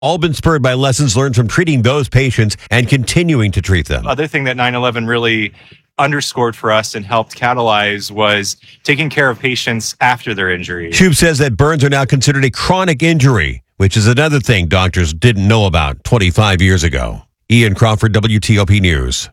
all been spurred by lessons learned from treating those patients and continuing to treat them. Other thing that 9/11 really underscored for us and helped catalyze was taking care of patients after their injury. Shoup says that burns are now considered a chronic injury, which is another thing doctors didn't know about 25 years ago. Ian Crawford, WTOP News.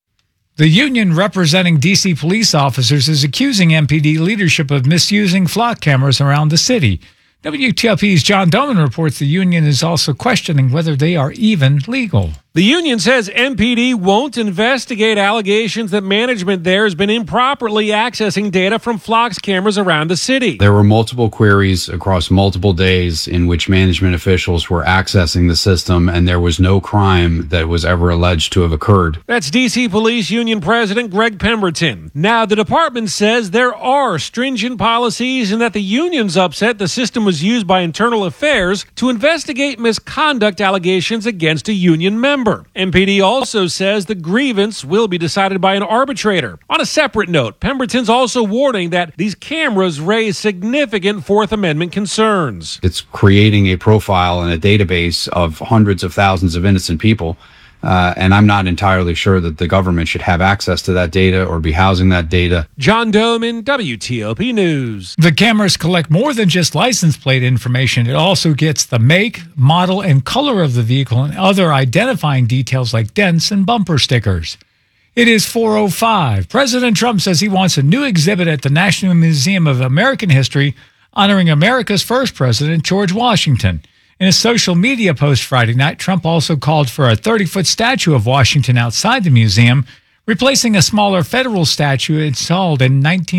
The union representing D.C. police officers is accusing MPD leadership of misusing flock cameras around the city. WTOP's John Doman reports the union is also questioning whether they are even legal. The union says MPD won't investigate allegations that management there has been improperly accessing data from Flock's cameras around the city. There were multiple queries across multiple days in which management officials were accessing the system, and there was no crime that was ever alleged to have occurred. That's D.C. Police Union President Greg Pemberton. Now, the department says there are stringent policies and that the union's upset the system was used by Internal Affairs to investigate misconduct allegations against a union member. MPD also says the grievance will be decided by an arbitrator. On a separate note, Pemberton's also warning that these cameras raise significant Fourth Amendment concerns. It's creating a profile and a database of hundreds of thousands of innocent people. And I'm not entirely sure that the government should have access to that data or be housing that data. John Doman, WTOP News. The cameras collect more than just license plate information. It also gets the make, model, and color of the vehicle and other identifying details like dents and bumper stickers. It is 4:05. President Trump says he wants a new exhibit at the National Museum of American History honoring America's first president, George Washington. In a social media post Friday night, Trump also called for a 30-foot statue of Washington outside the museum, replacing a smaller federal statue installed in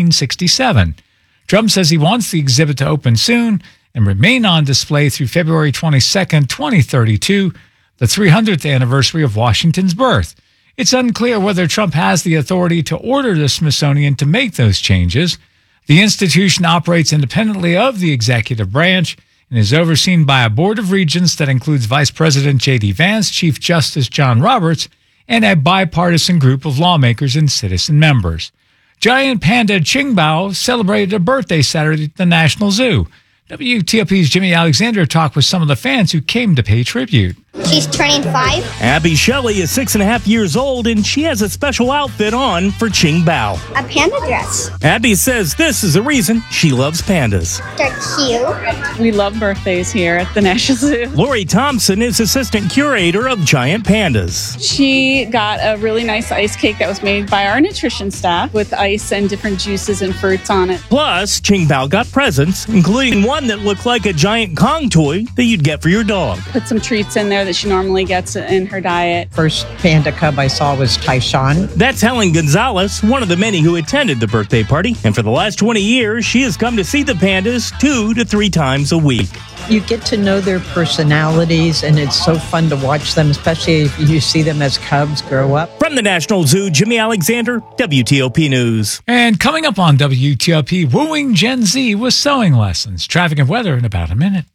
1967. Trump says he wants the exhibit to open soon and remain on display through February 22nd, 2032, the 300th anniversary of Washington's birth. It's unclear whether Trump has the authority to order the Smithsonian to make those changes. The institution operates independently of the executive branch and is overseen by a board of regents that includes Vice President J.D. Vance, Chief Justice John Roberts, and a bipartisan group of lawmakers and citizen members. Giant panda Qingbao celebrated a birthday Saturday at the National Zoo. WTOP's Jimmy Alexander talked with some of the fans who came to pay tribute. She's turning 5. Abby Shelley is 6.5 years old, and she has a special outfit on for Qingbao. A panda dress. Abby says this is the reason she loves pandas. They're cute. We love birthdays here at the National Zoo. Lori Thompson is assistant curator of Giant Pandas. She got a really nice ice cake that was made by our nutrition staff with ice and different juices and fruits on it. Plus, Qingbao got presents, including one that looked like a giant Kong toy that you'd get for your dog. Put some treats in there that she normally gets in her diet. First panda cub I saw was Tyshawn. That's Helen Gonzalez, one of the many who attended the birthday party. And for the last 20 years, she has come to see the pandas 2 to 3 times a week. You get to know their personalities, and it's so fun to watch them, especially if you see them as cubs grow up. From the National Zoo, Jimmy Alexander, WTOP News. And coming up on WTOP, wooing Gen Z with sewing lessons. Traffic and weather in about a minute.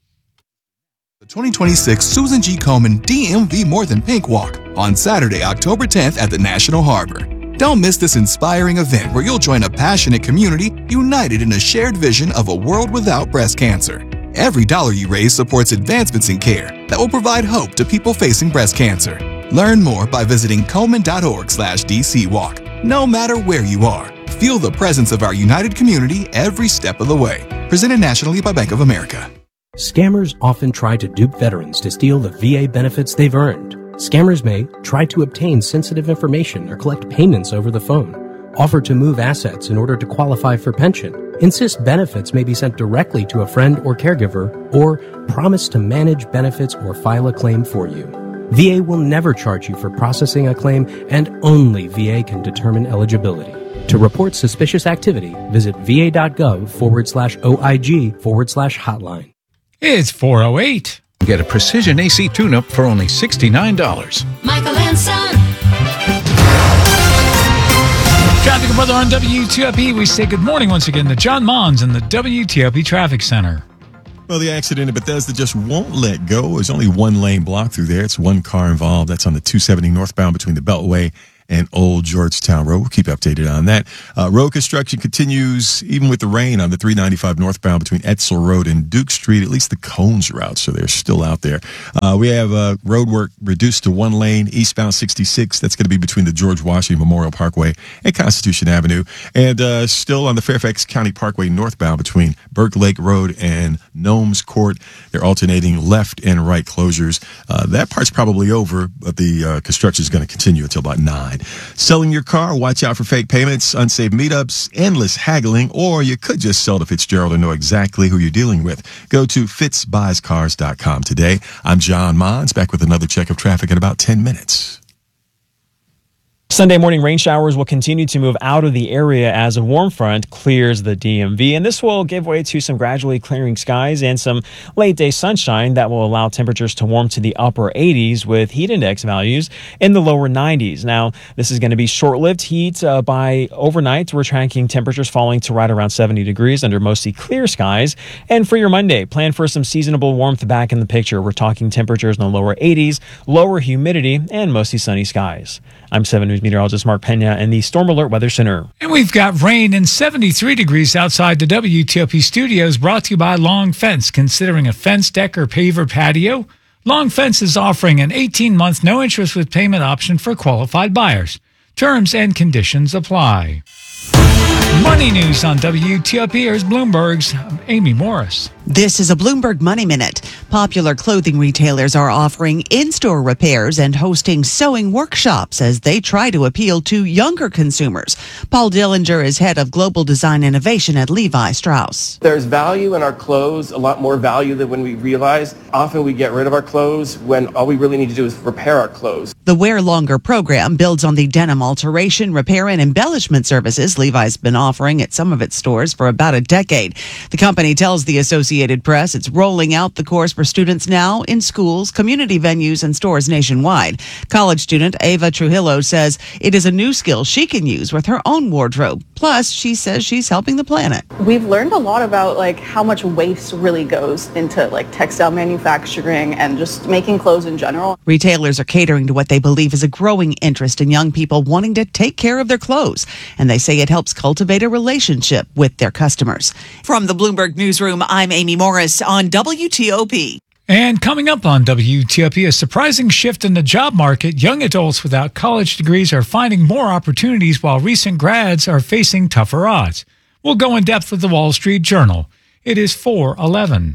The 2026 Susan G. Komen DMV More Than Pink Walk on Saturday, October 10th at the National Harbor. Don't miss this inspiring event where you'll join a passionate community united in a shared vision of a world without breast cancer. Every dollar you raise supports advancements in care that will provide hope to people facing breast cancer. Learn more by visiting Komen.org/DCWalk. No matter where you are, feel the presence of our united community every step of the way. Presented nationally by Bank of America. Scammers often try to dupe veterans to steal the VA benefits they've earned. Scammers may try to obtain sensitive information or collect payments over the phone, offer to move assets in order to qualify for pension, insist benefits may be sent directly to a friend or caregiver, or promise to manage benefits or file a claim for you. VA will never charge you for processing a claim, and only VA can determine eligibility. To report suspicious activity, visit va.gov/OIG/hotline. It's 4:08. Get a precision AC tune-up for only $69. Michael and Son. Traffic and weather on WTOP. We say good morning once again to John Mons in the WTOP Traffic Center. Well, the accident in Bethesda just won't let go. There's only one lane blocked through there. It's one car involved. That's on the 270 northbound between the Beltway and Old Georgetown Road. We'll keep you updated on that. Road construction continues even with the rain on the 395 northbound between Etzel Road and Duke Street. At least the cones are out, so they're still out there. We have road work reduced to one lane, eastbound 66. That's going to be between the George Washington Memorial Parkway and Constitution Avenue. And still on the Fairfax County Parkway northbound between Burke Lake Road and Gnomes Court. They're alternating left and right closures. That part's probably over, but the construction is going to continue until about 9. Selling your car, watch out for fake payments, unsafe meetups, endless haggling, or you could just sell to Fitzgerald and know exactly who you're dealing with. Go to fitzbuyscars.com today. I'm John Mons, back with another check of traffic in about 10 minutes. Sunday morning rain showers will continue to move out of the area as a warm front clears the DMV, and this will give way to some gradually clearing skies and some late day sunshine that will allow temperatures to warm to the upper 80s with heat index values in the lower 90s. Now, this is going to be short-lived heat. By overnight, we're tracking temperatures falling to right around 70 degrees under mostly clear skies. And for your Monday, plan for some seasonable warmth back in the picture. We're talking temperatures in the lower 80s, lower humidity, and mostly sunny skies. I'm 7 News meteorologist Mark Pena in the Storm Alert Weather Center. And we've got rain and 73 degrees outside the WTOP studios, brought to you by Long Fence. Considering a fence, deck, or paver patio, Long Fence is offering an 18-month no-interest with payment option for qualified buyers. Terms and conditions apply. Money news on WTOP. Here's Bloomberg's Amy Morris. This is a Bloomberg Money Minute. Popular clothing retailers are offering in-store repairs and hosting sewing workshops as they try to appeal to younger consumers. Paul Dillinger is head of global design innovation at Levi Strauss. There's value in our clothes, a lot more value than when we realize. Often we get rid of our clothes when all we really need to do is repair our clothes. The Wear Longer program builds on the denim alteration, repair, and embellishment services Levi's been offering at some of its stores for about a decade. The company tells the Associated Press it's rolling out the course for students now in schools, community venues, and stores nationwide. College student Ava Trujillo says it is a new skill she can use with her own wardrobe. Plus, she says she's helping the planet. We've learned a lot about how much waste really goes into textile manufacturing and just making clothes in general. Retailers are catering to what they believe is a growing interest in young people wanting to take care of their clothes, and they say it helps cultivate a relationship with their customers. From the Bloomberg Newsroom, I'm Amy Morris on WTOP. And coming up on WTOP, a surprising shift in the job market. Young adults without college degrees are finding more opportunities while recent grads are facing tougher odds. We'll go in depth with the Wall Street Journal. It is 4:11.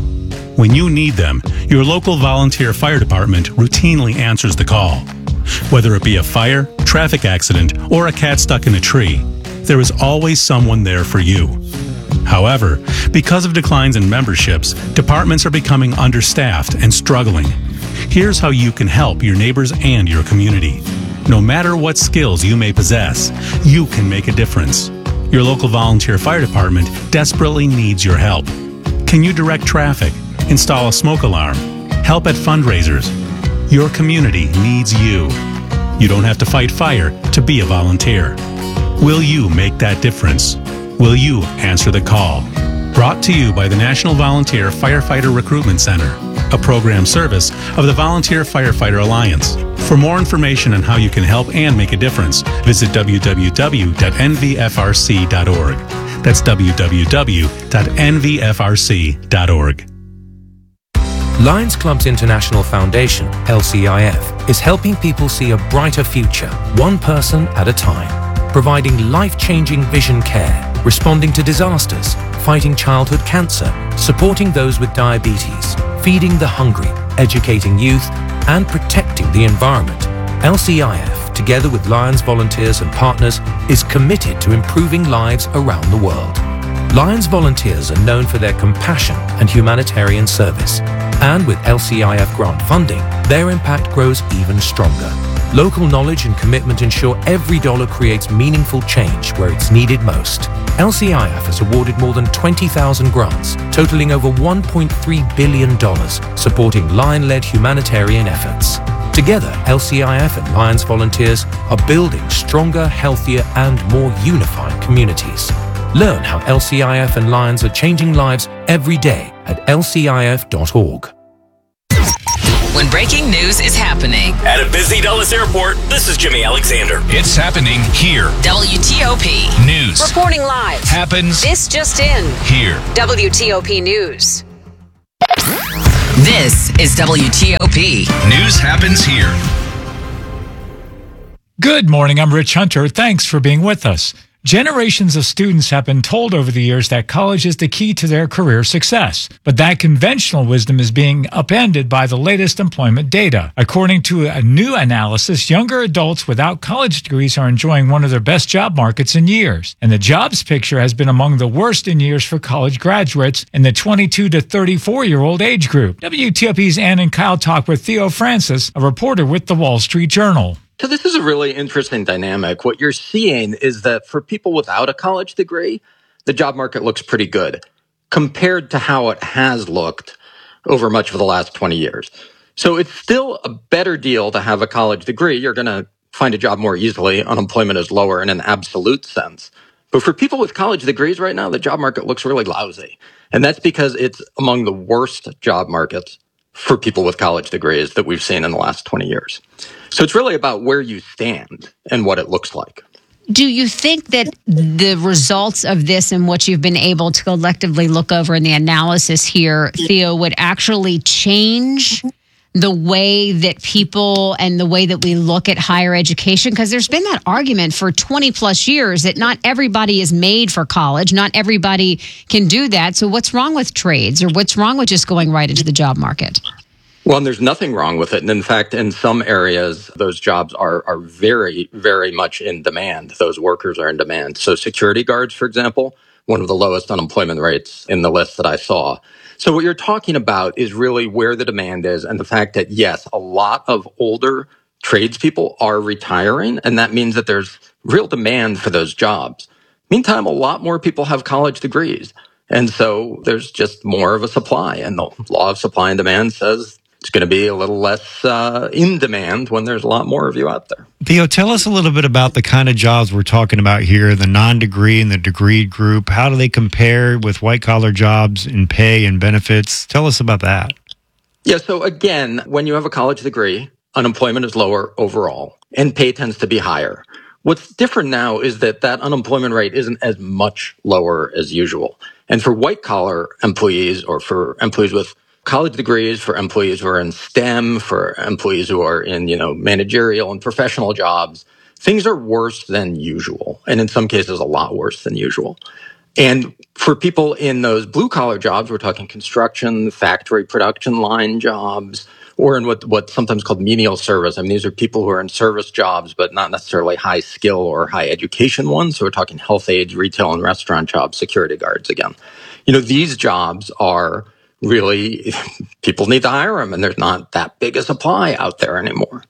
When you need them, your local volunteer fire department routinely answers the call. Whether it be a fire, traffic accident, or a cat stuck in a tree, there is always someone there for you. However, because of declines in memberships, departments are becoming understaffed and struggling. Here's how you can help your neighbors and your community. No matter what skills you may possess, you can make a difference. Your local volunteer fire department desperately needs your help. Can you direct traffic, install a smoke alarm, help at fundraisers? Your community needs you. You don't have to fight fire to be a volunteer. Will you make that difference? Will you answer the call? Brought to you by the National Volunteer Firefighter Recruitment Center, a program service of the Volunteer Firefighter Alliance. For more information on how you can help and make a difference, visit www.nvfrc.org. That's www.nvfrc.org. Lions Clubs International Foundation, LCIF, is helping people see a brighter future, one person at a time, providing life-changing vision care, responding to disasters, fighting childhood cancer, supporting those with diabetes, feeding the hungry, educating youth, and protecting the environment. LCIF, together with Lions volunteers and partners, is committed to improving lives around the world. Lions volunteers are known for their compassion and humanitarian service, and with LCIF grant funding, their impact grows even stronger. Local knowledge and commitment ensure every dollar creates meaningful change where it's needed most. LCIF has awarded more than 20,000 grants, totaling over $1.3 billion, supporting Lion-led humanitarian efforts. Together, LCIF and Lions volunteers are building stronger, healthier, and more unified communities. Learn how LCIF and Lions are changing lives every day at lcif.org. when breaking news is happening. At a busy Dulles airport, this is Jimmy Alexander. It's happening here. WTOP. News. Reporting live. Happens. This just in. Here. WTOP News. This is WTOP. News happens here. Good morning. I'm Rich Hunter. Thanks for being with us. Generations of students have been told over the years that college is the key to their career success, but that conventional wisdom is being upended by the latest employment data. According to a new analysis, younger adults without college degrees are enjoying one of their best job markets in years, and the jobs picture has been among the worst in years for college graduates in the 22 to 34-year-old age group. WTOP's Ann and Kyle talk with Theo Francis, a reporter with the Wall Street Journal. So this is a really interesting dynamic. What you're seeing is that for people without a college degree, the job market looks pretty good compared to how it has looked over much of the last 20 years. So it's still a better deal to have a college degree. You're going to find a job more easily. Unemployment is lower in an absolute sense. But for people with college degrees right now, the job market looks really lousy. And that's because it's among the worst job markets for people with college degrees that we've seen in the last 20 years. So it's really about where you stand and what it looks like. Do you think that the results of this and what you've been able to collectively look over in the analysis here, Theo, would actually change the way that people and the way that we look at higher education? Because there's been that argument for 20 plus years that not everybody is made for college. Not everybody can do that. So what's wrong with trades, or what's wrong with just going right into the job market? Well, and there's nothing wrong with it. And in fact, in some areas, those jobs are very, very much in demand. Those workers are in demand. So security guards, for example, one of the lowest unemployment rates in the list that I saw. So what you're talking about is really where the demand is, and the fact that, yes, a lot of older tradespeople are retiring, and that means that there's real demand for those jobs. Meantime, a lot more people have college degrees, and so there's just more of a supply, and the law of supply and demand says it's going to be a little less in demand when there's a lot more of you out there. Theo, tell us a little bit about the kind of jobs we're talking about here, the non-degree and the degree group. How do they compare with white-collar jobs in pay and benefits? Tell us about that. Yeah, so again, when you have a college degree, unemployment is lower overall, and pay tends to be higher. What's different now is that unemployment rate isn't as much lower as usual. And for white-collar employees, or for employees with college degrees, for employees who are in STEM, for employees who are in, managerial and professional jobs, things are worse than usual. And in some cases, a lot worse than usual. And for people in those blue collar jobs, we're talking construction, factory production line jobs, or in what's sometimes called menial service. I mean, these are people who are in service jobs, but not necessarily high skill or high education ones. So we're talking health aides, retail and restaurant jobs, security guards again. These jobs are really, people need to hire them, and there's not that big a supply out there anymore.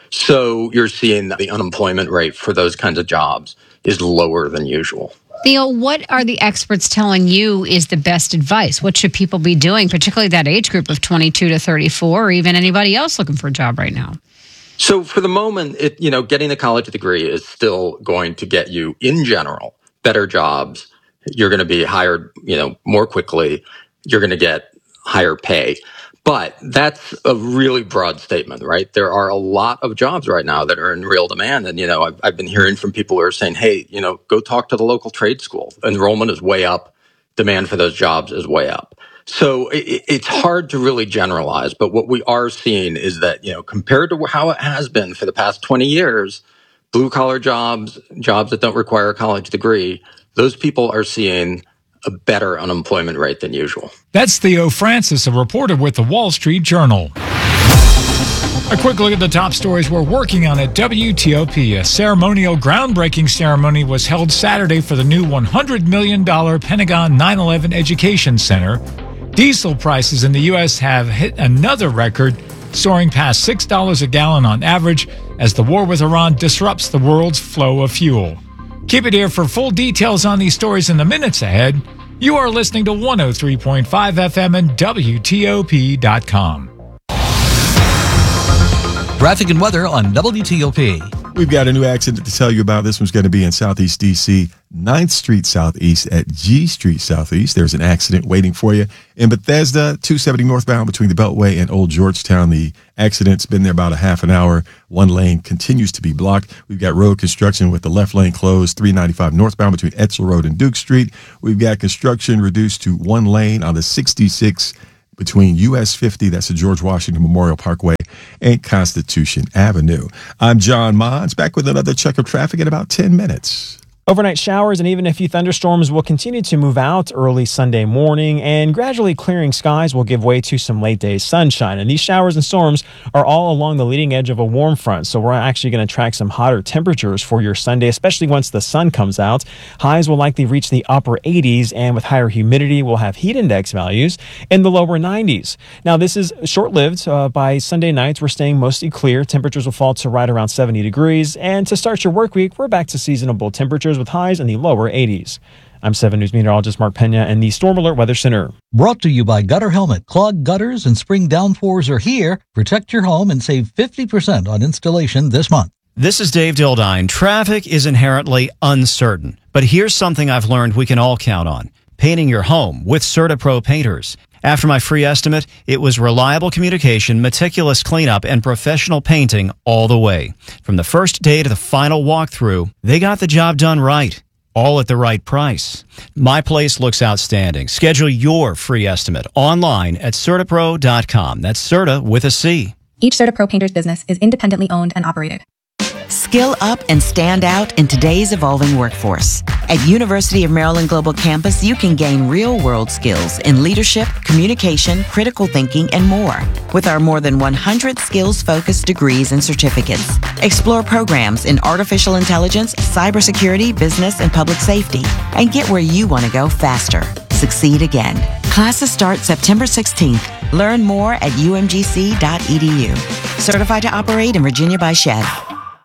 So you're seeing that the unemployment rate for those kinds of jobs is lower than usual. Theo, what are the experts telling you is the best advice? What should people be doing, particularly that age group of 22 to 34, or even anybody else looking for a job right now? So for the moment, getting a college degree is still going to get you, in general, better jobs. You're going to be hired, more quickly. You're going to get higher pay. But that's a really broad statement, right? There are a lot of jobs right now that are in real demand. And, I've been hearing from people who are saying, hey, go talk to the local trade school. Enrollment is way up. Demand for those jobs is way up. So it's hard to really generalize. But what we are seeing is that, compared to how it has been for the past 20 years, blue collar jobs that don't require a college degree, those people are seeing a better unemployment rate than usual. That's Theo Francis, a reporter with the Wall Street Journal. A quick look at the top stories we're working on at WTOP. A ceremonial groundbreaking ceremony was held Saturday for the new $100 million Pentagon 9/11 Education Center. Diesel prices in the U.S. have hit another record, soaring past $6 a gallon on average as the war with Iran disrupts the world's flow of fuel. Keep it here for full details on these stories in the minutes ahead. You are listening to 103.5 FM and WTOP.com. Traffic and weather on WTOP. We've got a new accident to tell you about. This one's going to be in Southeast D.C., 9th Street Southeast at G Street Southeast. There's an accident waiting for you. In Bethesda, 270 northbound between the Beltway and Old Georgetown. The accident's been there about a half an hour. One lane continues to be blocked. We've got road construction with the left lane closed, 395 northbound between Etzel Road and Duke Street. We've got construction reduced to one lane on the 66 between US 50, that's the George Washington Memorial Parkway, and Constitution Avenue. I'm John Mons, back with another check of traffic in about 10 minutes. Overnight showers and even a few thunderstorms will continue to move out early Sunday morning, and gradually clearing skies will give way to some late day sunshine. And these showers and storms are all along the leading edge of a warm front, so we're actually going to track some hotter temperatures for your Sunday, especially once the sun comes out. Highs will likely reach the upper 80s, and with higher humidity, we'll have heat index values in the lower 90s. Now, this is short-lived. By Sunday night, we're staying mostly clear. Temperatures will fall to right around 70 degrees, and to start your work week, we're back to seasonable temperatures with highs in the lower 80s. I'm 7 News meteorologist Mark Pena in the Storm Alert Weather Center. Brought to you by Gutter Helmet. Clogged gutters and spring downpours are here. Protect your home and save 50% on installation this month. This is Dave Dildine. Traffic is inherently uncertain, but here's something I've learned we can all count on. Painting your home with CertaPro painters. After my free estimate, it was reliable communication, meticulous cleanup, and professional painting all the way. From the first day to the final walkthrough, they got the job done right, all at the right price. My place looks outstanding. Schedule your free estimate online at CertaPro.com. That's Certa with a C. Each CertaPro painter's business is independently owned and operated. Skill up and stand out in today's evolving workforce. At University of Maryland Global Campus, you can gain real-world skills in leadership, communication, critical thinking, and more. With our more than 100 skills-focused degrees and certificates. Explore programs in artificial intelligence, cybersecurity, business, and public safety. And get where you want to go faster. Succeed again. Classes start September 16th. Learn more at umgc.edu. Certified to operate in Virginia by Chev.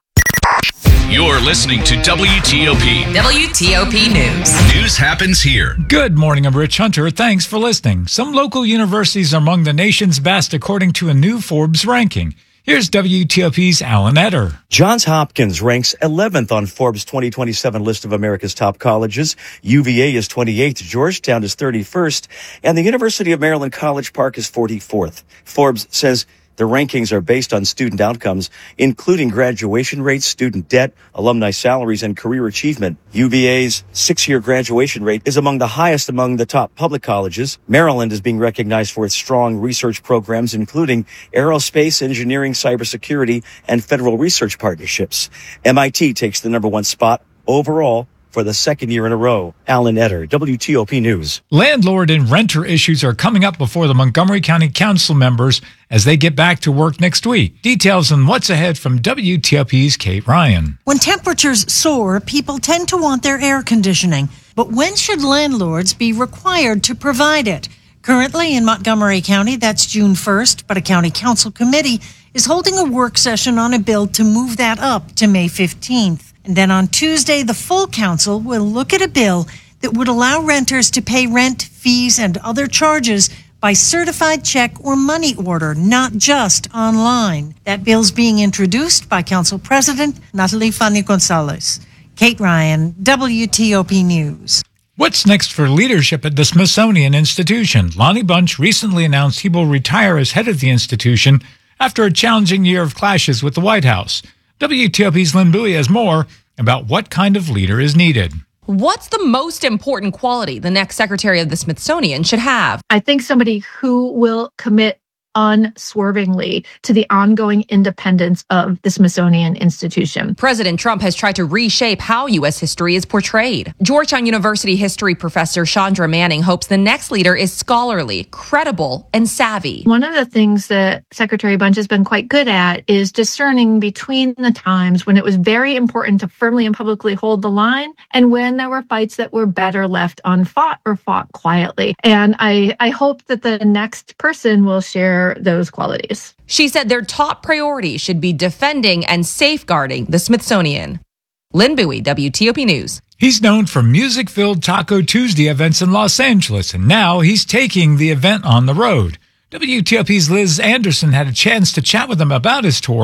You're listening to WTOP. WTOP News. News happens here. Good morning, I'm Rich Hunter. Thanks for listening. Some local universities are among the nation's best according to a new Forbes ranking. Here's WTOP's Alan Etter. Johns Hopkins ranks 11th on Forbes 2027 list of America's top colleges. UVA is 28th, Georgetown is 31st, and the University of Maryland College Park is 44th. Forbes says the rankings are based on student outcomes, including graduation rates, student debt, alumni salaries, and career achievement. UVA's 6-year graduation rate is among the highest among the top public colleges. Maryland is being recognized for its strong research programs, including aerospace, engineering, cybersecurity, and federal research partnerships. MIT takes the #1 spot overall for the second year in a row. Alan Etter, WTOP News. Landlord and renter issues are coming up before the Montgomery County Council members as they get back to work next week. Details on what's ahead from WTOP's Kate Ryan. When temperatures soar, people tend to want their air conditioning. But when should landlords be required to provide it? Currently in Montgomery County, that's June 1st, but a county council committee is holding a work session on a bill to move that up to May 15th. And then on Tuesday, the full council will look at a bill that would allow renters to pay rent, fees, and other charges by certified check or money order, not just online. That bill's being introduced by Council President Natalie Fani Gonzalez. Kate Ryan, WTOP News. What's next for leadership at the Smithsonian Institution? Lonnie Bunch recently announced he will retire as head of the institution after a challenging year of clashes with the White House. WTOP's Lynn Bowie has more about what kind of leader is needed. What's the most important quality the next Secretary of the Smithsonian should have? I think somebody who will commit unswervingly to the ongoing independence of the Smithsonian Institution. President Trump has tried to reshape how U.S. history is portrayed. Georgetown University history professor Chandra Manning hopes the next leader is scholarly, credible, and savvy. One of the things that Secretary Bunch has been quite good at is discerning between the times when it was very important to firmly and publicly hold the line and when there were fights that were better left unfought or fought quietly. And I hope that the next person will share those qualities. She said their top priority should be defending and safeguarding the Smithsonian. Lynn Bowie, WTOP News. He's known for music-filled Taco Tuesday events in Los Angeles, and now he's taking the event on the road. WTOP's Liz Anderson had a chance to chat with him about his tour,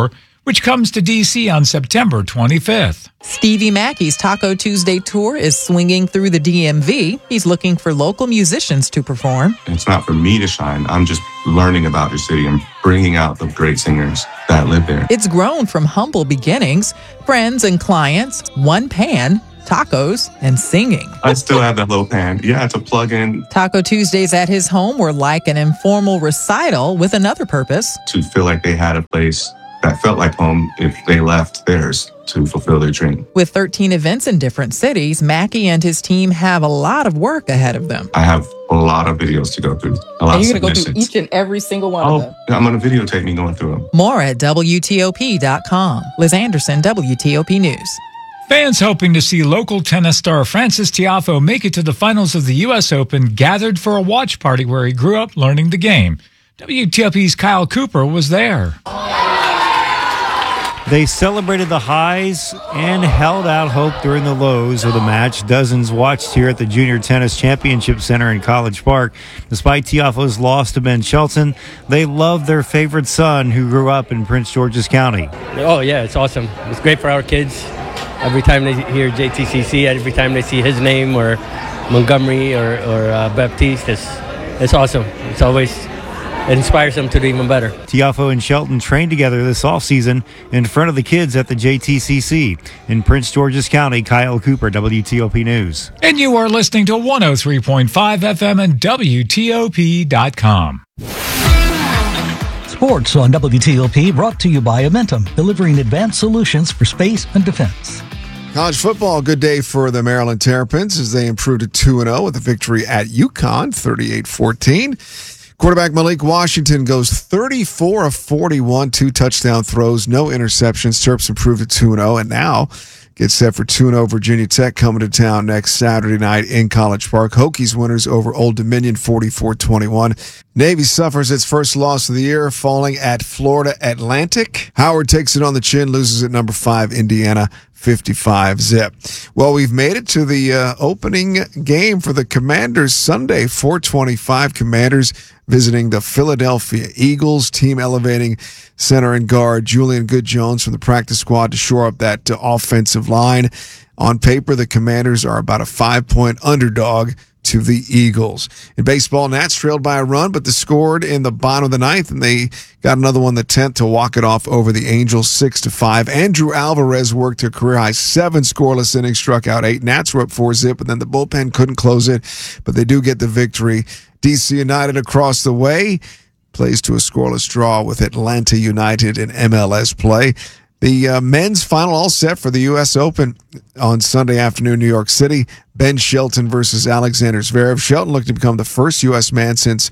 which comes to D.C. on September 25th. Stevie Mackey's Taco Tuesday tour is swinging through the DMV. He's looking for local musicians to perform. It's not for me to shine. I'm just learning about your city and bringing out the great singers that live there. It's grown from humble beginnings, friends and clients, one pan, tacos, and singing. I still have that little pan. Yeah, it's a plug-in. Taco Tuesdays at his home were like an informal recital with another purpose. To feel like they had a place that felt like home if they left theirs to fulfill their dream. With 13 events in different cities, Mackey and his team have a lot of work ahead of them. I have a lot of videos to go through. And you're going to go through each and every single one of them? I'm going to videotape me going through them. More at WTOP.com. Liz Anderson, WTOP News. Fans hoping to see local tennis star Frances Tiafoe make it to the finals of the U.S. Open gathered for a watch party where he grew up learning the game. WTOP's Kyle Cooper was there. They celebrated the highs and held out hope during the lows of the match. Dozens watched here at the Junior Tennis Championship Center in College Park. Despite Tiafoe's loss to Ben Shelton, they love their favorite son who grew up in Prince George's County. Oh, yeah, it's awesome. It's great for our kids. Every time they hear JTCC, every time they see his name or Montgomery or Baptiste, it's awesome. It inspires them to do even better. Tiafoe and Shelton trained together this offseason in front of the kids at the JTCC. In Prince George's County, Kyle Cooper, WTOP News. And you are listening to 103.5 FM and WTOP.com. Sports on WTOP brought to you by Amentum, delivering advanced solutions for space and defense. College football, good day for the Maryland Terrapins as they improved to 2-0 with a victory at UConn, 38-14. Quarterback Malik Washington goes 34 of 41, 2 touchdown throws, no interceptions. Terps improved to 2-0 and now gets set for 2-0 Virginia Tech coming to town next Saturday night in College Park. Hokies winners over Old Dominion 44-21. Navy suffers its first loss of the year, falling at Florida Atlantic. Howard takes it on the chin, loses at number 5 Indiana 55-zip. Well, we've made it to the opening game for the Commanders Sunday, 4:25. Commanders visiting the Philadelphia Eagles. Team elevating center and guard Julian Good-Jones from the practice squad to shore up that offensive line. On paper, the Commanders are about a 5-point underdog to the Eagles. In baseball, Nats trailed by a run, but they scored in the bottom of the ninth, and they got another one in the 10th to walk it off over the Angels 6-5. Andrew Alvarez worked a career-high 7 scoreless innings, struck out 8. Nats were up 4-zip, and then the bullpen couldn't close it, but they do get the victory. DC United across the way plays to a scoreless draw with Atlanta United in MLS play. The men's final all set for the U.S. Open on Sunday afternoon, New York City. Ben Shelton versus Alexander Zverev. Shelton looked to become the first U.S. man since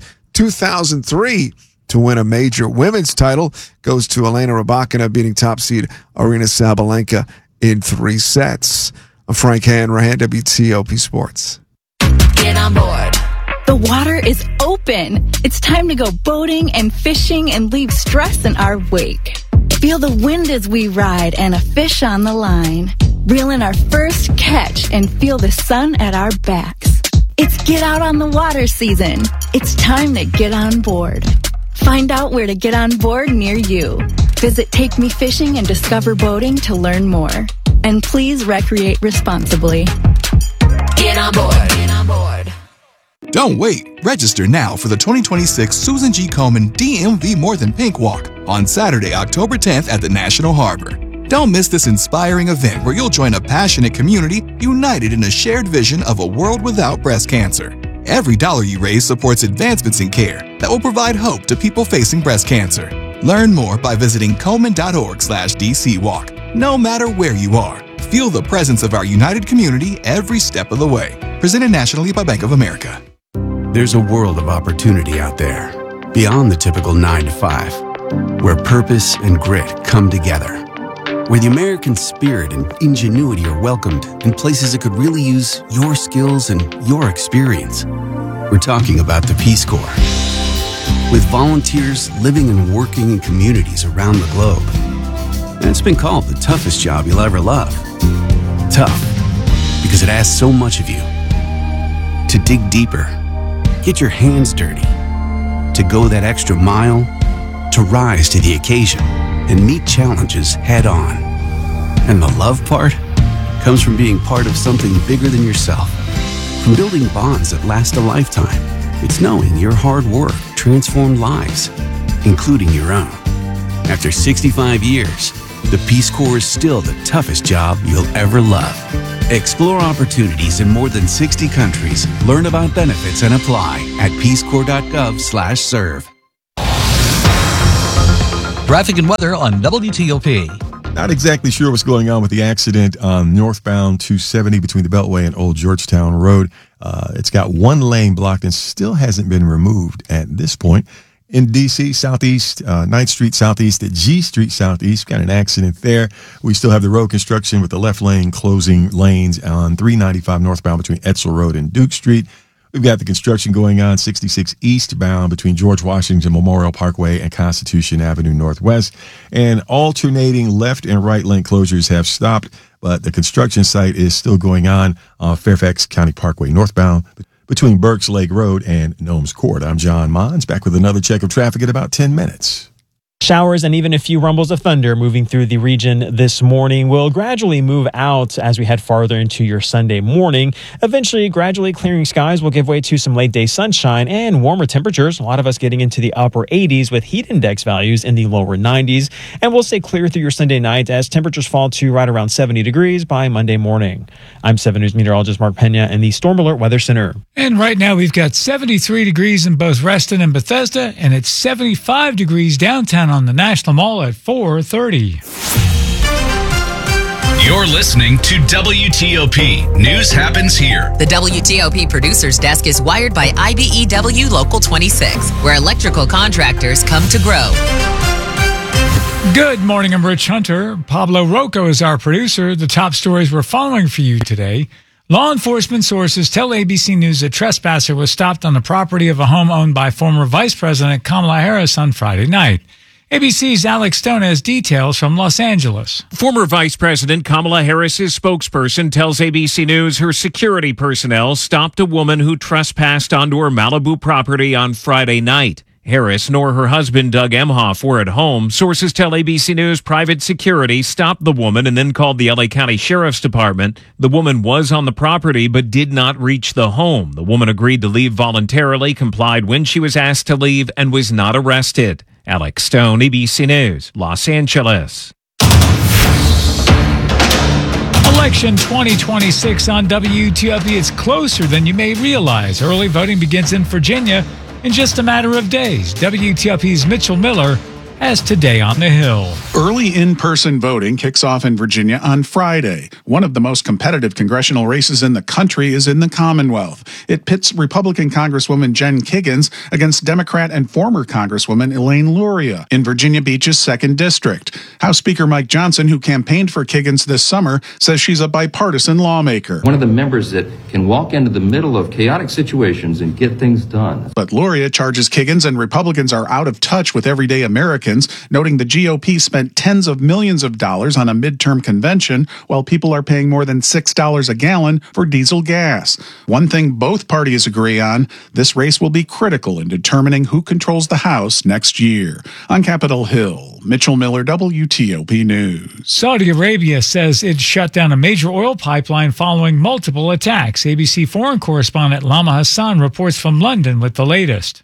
2003 to win a major. Women's title goes to Elena Rybakina, beating top seed Aryna Sabalenka in 3 sets. I'm Frank Hanrahan, WTOP Sports. Get on board. The water is open. It's time to go boating and fishing and leave stress in our wake. Feel the wind as we ride and a fish on the line. Reel in our first catch and feel the sun at our backs. It's get out on the water season. It's time to get on board. Find out where to get on board near you. Visit Take Me Fishing and Discover Boating to learn more. And please recreate responsibly. Get on board. Get on board. Don't wait. Register now for the 2026 Susan G. Komen DMV More Than Pink Walk on Saturday, October 10th at the National Harbor. Don't miss this inspiring event where you'll join a passionate community united in a shared vision of a world without breast cancer. Every dollar you raise supports advancements in care that will provide hope to people facing breast cancer. Learn more by visiting Komen.org/DCWalk. No matter where you are, feel the presence of our united community every step of the way. Presented nationally by Bank of America. There's a world of opportunity out there, beyond the typical 9-to-5, where purpose and grit come together, where the American spirit and ingenuity are welcomed in places that could really use your skills and your experience. We're talking about the Peace Corps. With volunteers living and working in communities around the globe. And it's been called the toughest job you'll ever love. Tough, because it asks so much of you. To dig deeper, get your hands dirty, to go that extra mile, to rise to the occasion. and meet challenges head on. And the love part comes from being part of something bigger than yourself. From building bonds that last a lifetime, it's knowing your hard work transformed lives, including your own. After 65 years, the Peace Corps is still the toughest job you'll ever love. Explore opportunities in more than 60 countries. Learn about benefits and apply at peacecorps.gov/serve. Traffic and weather on WTOP. Not exactly sure what's going on with the accident on northbound 270 between the Beltway and Old Georgetown Road. It's got one lane blocked and still hasn't been removed at this point. In D.C., southeast, 9th Street southeast at G Street southeast, got an accident there. We still have the road construction with the left lane closing lanes on 395 northbound between Etzel Road and Duke Street. We've got the construction going on 66 eastbound between George Washington Memorial Parkway and Constitution Avenue Northwest. And alternating left and right lane closures have stopped, but the construction site is still going on Fairfax County Parkway northbound between Burks Lake Road and Gnomes Court. I'm John Mons, back with another check of traffic in about 10 minutes. Showers and even a few rumbles of thunder moving through the region this morning will gradually move out as we head farther into your Sunday morning. Eventually, gradually clearing skies will give way to some late day sunshine and warmer temperatures. A lot of us getting into the upper 80s with heat index values in the lower 90s. And we'll stay clear through your Sunday night as temperatures fall to right around 70 degrees by Monday morning. I'm 7 News meteorologist Mark Pena in the Storm Alert Weather Center. And right now we've got 73 degrees in both Reston and Bethesda, and it's 75 degrees downtown on the National Mall at 4:30. You're listening to WTOP. News happens here. The WTOP Producers Desk is wired by IBEW Local 26, where electrical contractors come to grow. Good morning, I'm Rich Hunter. Pablo Rocco is our producer. The top stories we're following for you today. Law enforcement sources tell ABC News a trespasser was stopped on the property of a home owned by former Vice President Kamala Harris on Friday night. ABC's Alex Stone has details from Los Angeles. Former Vice President Kamala Harris's spokesperson tells ABC News her security personnel stopped a woman who trespassed onto her Malibu property on Friday night. Harris nor her husband Doug Emhoff were at home. Sources tell ABC News private security stopped the woman and then called the LA County Sheriff's Department. The woman was on the property but did not reach the home. The woman agreed to leave voluntarily, complied when she was asked to leave, and was not arrested. Alex Stone, ABC News, Los Angeles. Election 2026 on WTOP is closer than you may realize. Early voting begins in Virginia in just a matter of days. WTOP's Mitchell Miller has Today on the Hill. Early in-person voting kicks off in Virginia on Friday. One of the most competitive congressional races in the country is in the Commonwealth. It pits Republican Congresswoman Jen Kiggans against Democrat and former Congresswoman Elaine Luria in Virginia Beach's 2nd District. House Speaker Mike Johnson, who campaigned for Kiggans this summer, says she's a bipartisan lawmaker. One of the members that can walk into the middle of chaotic situations and get things done. But Luria charges Kiggans and Republicans are out of touch with everyday Americans, noting the GOP spent tens of millions of dollars on a midterm convention while people are paying more than $6 a gallon for diesel gas. One thing both parties agree on, this race will be critical in determining who controls the House next year. On Capitol Hill, Mitchell Miller, WTOP News. Saudi Arabia says it shut down a major oil pipeline following multiple attacks. ABC foreign correspondent Lama Hassan reports from London with the latest.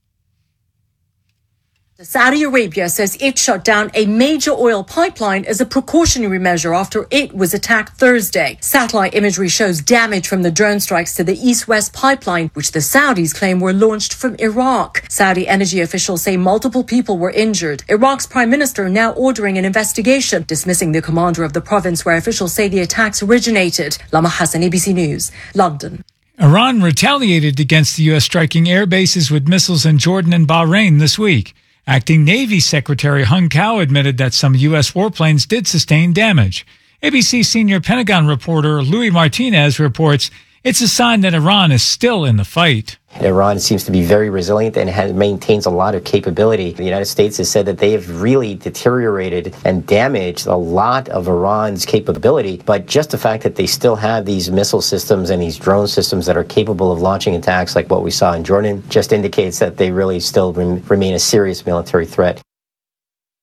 Saudi Arabia says it shut down a major oil pipeline as a precautionary measure after it was attacked Thursday. Satellite imagery shows damage from the drone strikes to the east-west pipeline, which the Saudis claim were launched from Iraq. Saudi energy officials say multiple people were injured. Iraq's prime minister now ordering an investigation, dismissing the commander of the province where officials say the attacks originated. Lama Hassan, ABC News, London. Iran retaliated against the U.S. striking air bases with missiles in Jordan and Bahrain this week. Acting Navy Secretary Hung Kao admitted that some U.S. warplanes did sustain damage. ABC senior Pentagon reporter Louis Martinez reports it's a sign that Iran is still in the fight. Iran seems to be very resilient and maintains a lot of capability. The United States has said that they have really deteriorated and damaged a lot of Iran's capability. But just the fact that they still have these missile systems and these drone systems that are capable of launching attacks like what we saw in Jordan just indicates that they really still remain a serious military threat.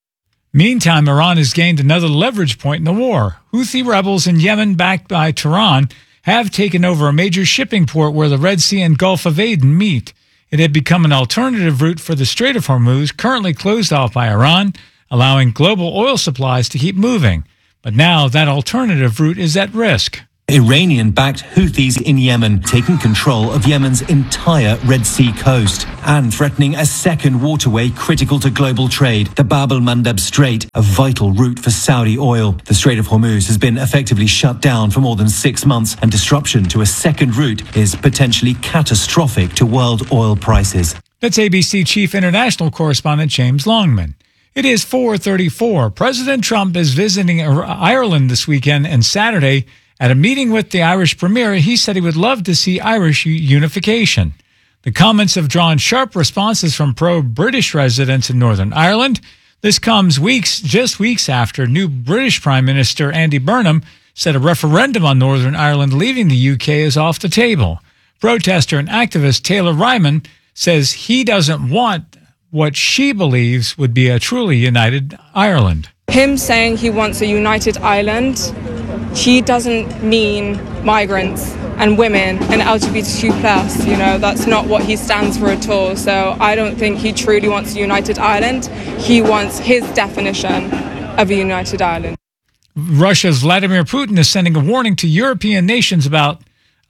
Meantime, Iran has gained another leverage point in the war. Houthi rebels in Yemen, backed by Tehran, have taken over a major shipping port where the Red Sea and Gulf of Aden meet. It had become an alternative route for the Strait of Hormuz, currently closed off by Iran, allowing global oil supplies to keep moving. But now that alternative route is at risk. Iranian-backed Houthis in Yemen taking control of Yemen's entire Red Sea coast and threatening a second waterway critical to global trade, the Bab el-Mandeb Strait, a vital route for Saudi oil. The Strait of Hormuz has been effectively shut down for more than 6 months, and disruption to a second route is potentially catastrophic to world oil prices. That's ABC Chief International Correspondent James Longman. It is 4:34. President Trump is visiting Ireland this weekend and Saturday. At a meeting with the Irish Premier, he said he would love to see Irish unification. The comments have drawn sharp responses from pro-British residents in Northern Ireland. This comes just weeks after new British Prime Minister Andy Burnham said a referendum on Northern Ireland leaving the UK is off the table. Protester and activist Taylor Ryman says he doesn't want what she believes would be a truly united Ireland. Him saying he wants a united Ireland, he doesn't mean migrants and women and LGBTQ+, that's not what he stands for at all. So I don't think he truly wants a united Ireland. He wants his definition of a united Ireland. Russia's Vladimir Putin is sending a warning to European nations about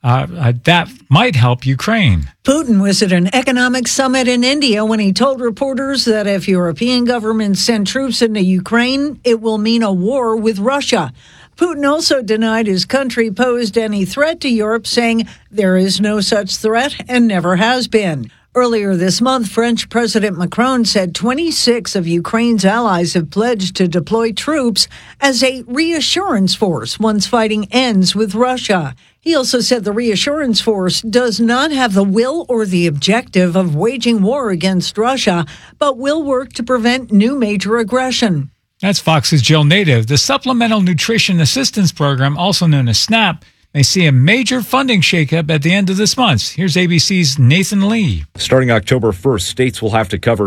that might help Ukraine. Putin was at an economic summit in India when he told reporters that if European governments send troops into Ukraine, it will mean a war with Russia. Putin also denied his country posed any threat to Europe, saying there is no such threat and never has been. Earlier this month, French President Macron said 26 of Ukraine's allies have pledged to deploy troops as a reassurance force once fighting ends with Russia. He also said the reassurance force does not have the will or the objective of waging war against Russia, but will work to prevent new major aggression. That's Fox's Jill Native. The Supplemental Nutrition Assistance Program, also known as SNAP, may see a major funding shakeup at the end of this month. Here's ABC's Nathan Lee. Starting October 1st, states will have to cover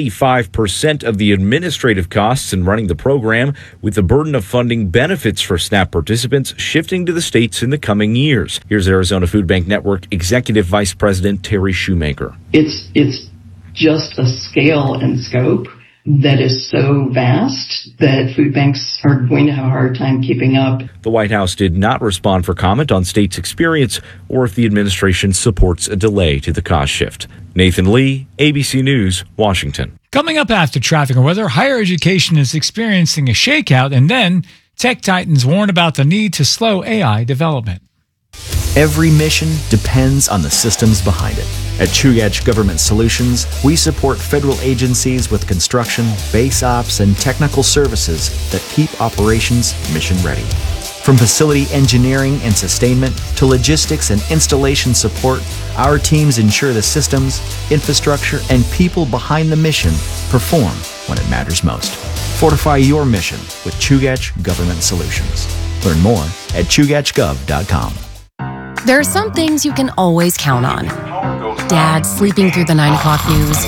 75% of the administrative costs in running the program, with the burden of funding benefits for SNAP participants shifting to the states in the coming years. Here's Arizona Food Bank Network Executive Vice President Terry Shoemaker. It's just a scale and scope that is so vast that food banks are going to have a hard time keeping up. The White House did not respond for comment on states' experience or if the administration supports a delay to the cost shift. Nathan Lee, ABC News, Washington. Coming up after traffic and weather, higher education is experiencing a shakeout, and then tech titans warn about the need to slow AI development. Every mission depends on the systems behind it. At Chugach Government Solutions, we support federal agencies with construction, base ops, and technical services that keep operations mission ready. From facility engineering and sustainment to logistics and installation support, our teams ensure the systems, infrastructure, and people behind the mission perform when it matters most. Fortify your mission with Chugach Government Solutions. Learn more at chugachgov.com. There are some things you can always count on. Dad sleeping through the 9 o'clock news.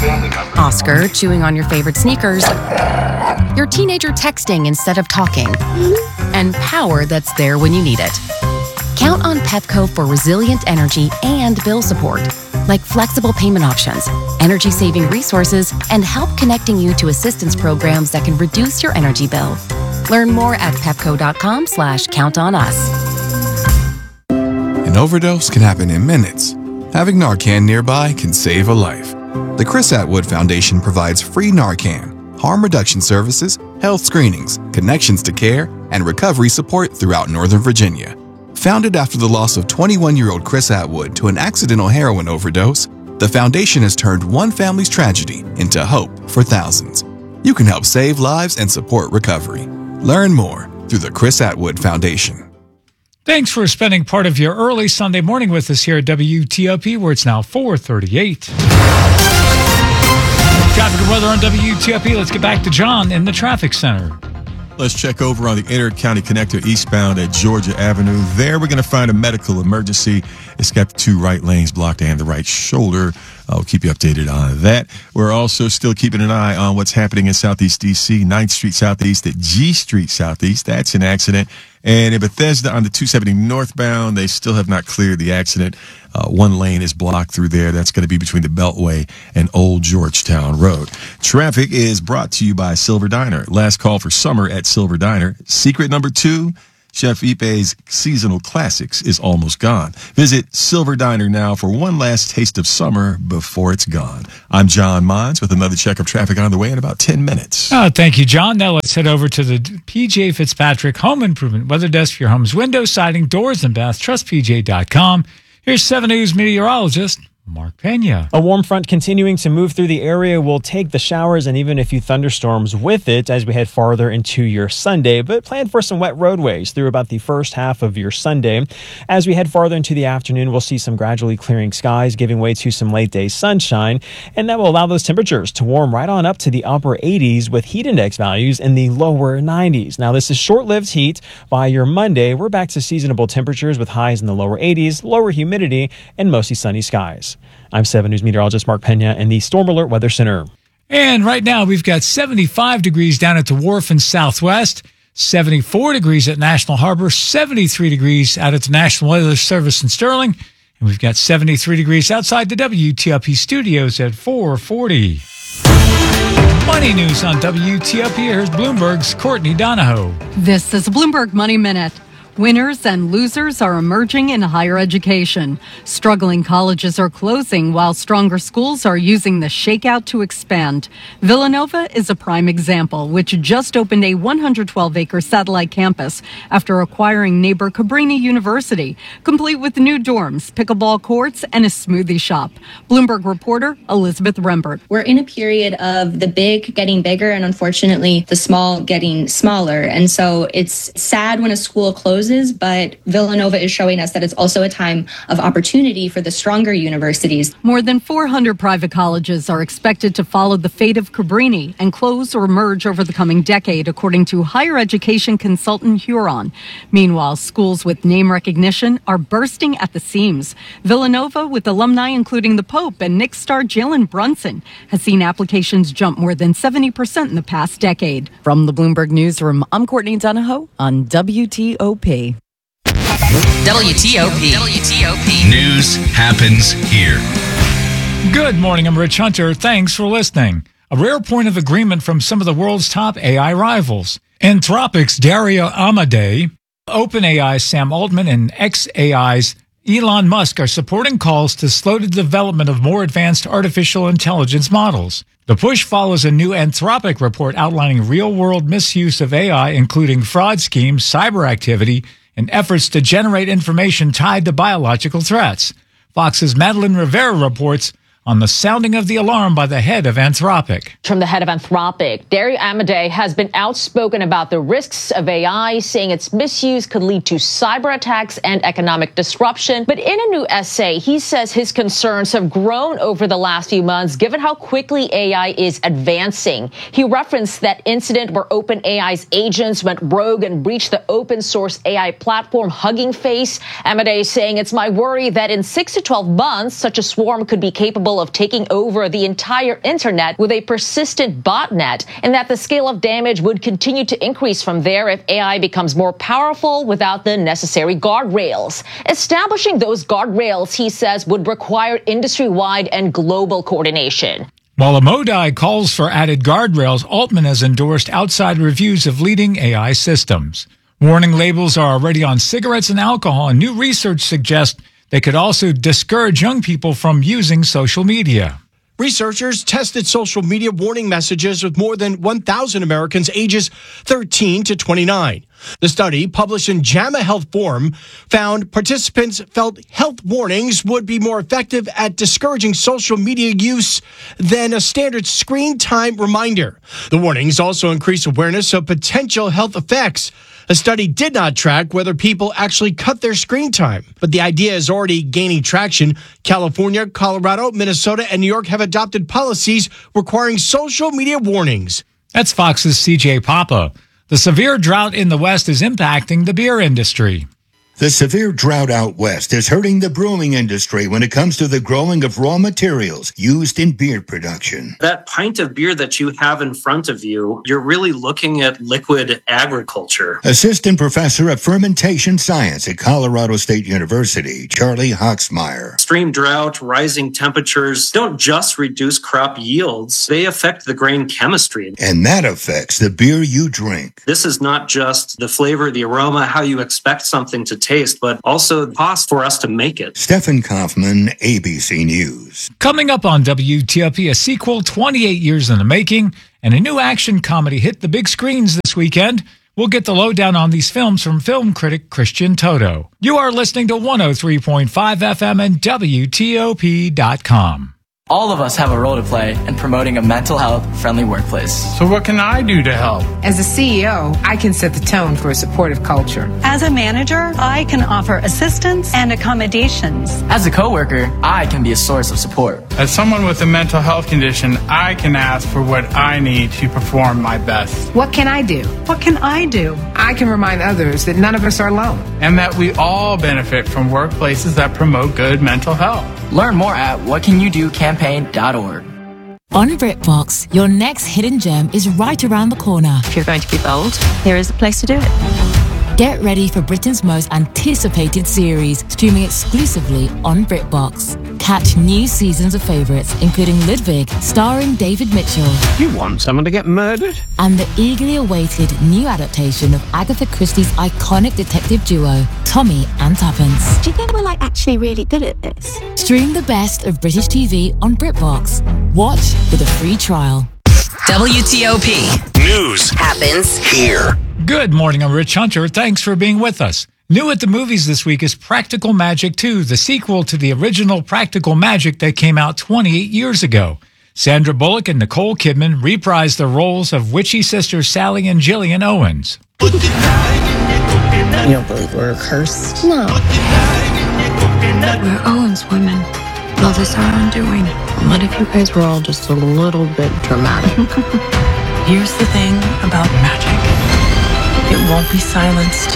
Oscar chewing on your favorite sneakers. Your teenager texting instead of talking. And power that's there when you need it. Count on Pepco for resilient energy and bill support, like flexible payment options, energy-saving resources, and help connecting you to assistance programs that can reduce your energy bill. Learn more at pepco.com/countonus. An overdose can happen in minutes. Having Narcan nearby can save a life. The Chris Atwood Foundation provides free Narcan, harm reduction services, health screenings, connections to care, and recovery support throughout Northern Virginia. Founded after the loss of 21-year-old Chris Atwood to an accidental heroin overdose, the foundation has turned one family's tragedy into hope for thousands. You can help save lives and support recovery. Learn more through the Chris Atwood Foundation. Thanks for spending part of your early Sunday morning with us here at WTOP, where it's now 4:38. Traffic and weather on WTOP. Let's get back to John in the traffic center. Let's check over on the inter-county connector eastbound at Georgia Avenue. There we're going to find a medical emergency. It's got the two right lanes blocked and the right shoulder. I'll keep you updated on that. We're also still keeping an eye on what's happening in Southeast D.C., 9th Street Southeast at G Street Southeast. That's an accident. And in Bethesda on the 270 northbound, they still have not cleared the accident. One lane is blocked through there. That's going to be between the Beltway and Old Georgetown Road. Traffic is brought to you by Silver Diner. Last call for summer at Silver Diner. Secret number 2, Chef Ipe's seasonal classics is almost gone. Visit Silver Diner now for one last taste of summer before it's gone. I'm John Mons with another check of traffic on the way in about 10 minutes. Thank you, John. Now let's head over to the PJ Fitzpatrick Home Improvement Weather Desk for your home's window, siding, doors, and bath. TrustPJ.com. Here's 7 News meteorologist Mark Pena. A warm front continuing to move through the area will take the showers and even a few thunderstorms with it as we head farther into your Sunday, but plan for some wet roadways through about the first half of your Sunday. As we head farther into the afternoon, we'll see some gradually clearing skies, giving way to some late day sunshine, and that will allow those temperatures to warm right on up to the upper 80s with heat index values in the lower 90s. Now, this is short-lived heat. By your Monday, we're back to seasonable temperatures with highs in the lower 80s, lower humidity, and mostly sunny skies. I'm 7 News meteorologist Mark Pena in the Storm Alert Weather Center. And right now we've got 75 degrees down at the wharf in Southwest, 74 degrees at National Harbor, 73 degrees out at the National Weather Service in Sterling, and we've got 73 degrees outside the WTOP studios at 440. Money news on WTOP. Here's Bloomberg's Courtney Donahoe. This is Bloomberg Money Minute. Winners and losers are emerging in higher education. Struggling colleges are closing while stronger schools are using the shakeout to expand. Villanova is a prime example, which just opened a 112-acre satellite campus after acquiring neighbor Cabrini University, complete with new dorms, pickleball courts, and a smoothie shop. Bloomberg reporter Elizabeth Rembert. We're in a period of the big getting bigger and unfortunately the small getting smaller. And so it's sad when a school closes, but Villanova is showing us that it's also a time of opportunity for the stronger universities. More than 400 private colleges are expected to follow the fate of Cabrini and close or merge over the coming decade, according to higher education consultant Huron. Meanwhile, schools with name recognition are bursting at the seams. Villanova, with alumni including the Pope and Knicks star Jalen Brunson, has seen applications jump more than 70% in the past decade. From the Bloomberg Newsroom, I'm Courtney Donahoe on WTOP. WTOP. News happens here. Good morning, I'm Rich Hunter. Thanks for listening. A rare point of agreement from some of the world's top AI rivals. Anthropic's Dario Amodei, OpenAI's Sam Altman, and xAI's Elon Musk are supporting calls to slow the development of more advanced artificial intelligence models. The push follows a new Anthropic report outlining real-world misuse of AI, including fraud schemes, cyber activity, and efforts to generate information tied to biological threats. Fox's Madeline Rivera reports on the sounding of the alarm by the head of Anthropic. From the head of Anthropic, Dario Amodei has been outspoken about the risks of AI, saying its misuse could lead to cyber attacks and economic disruption. But in a new essay, he says his concerns have grown over the last few months, given how quickly AI is advancing. He referenced that incident where OpenAI's agents went rogue and breached the open source AI platform Hugging Face. Amodei saying, "It's my worry that in 6 to 12 months, such a swarm could be capable of taking over the entire internet with a persistent botnet, and that the scale of damage would continue to increase from there if AI becomes more powerful without the necessary guardrails. Establishing those guardrails," he says, would require industry-wide and global coordination. While Amodei calls for added guardrails, Altman has endorsed outside reviews of leading AI systems. Warning labels are already on cigarettes and alcohol, and new research suggests they could also discourage young people from using social media. Researchers tested social media warning messages with more than 1,000 Americans ages 13 to 29. The study, published in JAMA Health Forum, found participants felt health warnings would be more effective at discouraging social media use than a standard screen time reminder. The warnings also increase awareness of potential health effects. A study did not track whether people actually cut their screen time, but the idea is already gaining traction. California, Colorado, Minnesota, and New York have adopted policies requiring social media warnings. That's Fox's CJ Papa. The severe drought in the West is impacting the beer industry. The severe drought out west is hurting the brewing industry when it comes to the growing of raw materials used in beer production. That pint of beer that you have in front of you, you're really looking at liquid agriculture. Assistant Professor of Fermentation Science at Colorado State University, Charlie Hoxmeyer. Extreme drought, rising temperatures don't just reduce crop yields, they affect the grain chemistry. And that affects the beer you drink. This is not just the flavor, the aroma, how you expect something to taste, but also the cost for us to make it. Stephen Kaufman, ABC News. Coming up on WTOP, a sequel 28 years in the making, and a new action comedy hit the big screens this weekend. We'll get the lowdown on these films from film critic Christian Toto. You are listening to 103.5 FM and WTOP.com. All of us have a role to play in promoting a mental health friendly workplace. So what can I do to help? As a CEO, I can set the tone for a supportive culture. As a manager, I can offer assistance and accommodations. As a coworker, I can be a source of support. As someone with a mental health condition, I can ask for what I need to perform my best. What can I do? What can I do? I can remind others that none of us are alone. And that we all benefit from workplaces that promote good mental health. Learn more at whatcanyoudocampaign.org. On BritBox, your next hidden gem is right around the corner. If you're going to be bold, here is a place to do it. Get ready for Britain's most anticipated series, streaming exclusively on BritBox. Catch new seasons of favourites, including Ludwig, starring David Mitchell. You want someone to get murdered? And the eagerly awaited new adaptation of Agatha Christie's iconic detective duo, Tommy and Tuppence. Do you think we're actually really good at this? Stream the best of British TV on BritBox. Watch with a free trial. WTOP. News happens here. Good morning, I'm Rich Hunter. Thanks for being with us. New at the movies this week is Practical Magic 2, the sequel to the original Practical Magic that came out 28 years ago. Sandra Bullock and Nicole Kidman reprised the roles of witchy sisters Sally and Gillian Owens. You don't believe we're cursed? No. We're Owens women. Love is our undoing. What if you guys were all just a little bit dramatic? Here's the thing about magic. It won't be silenced.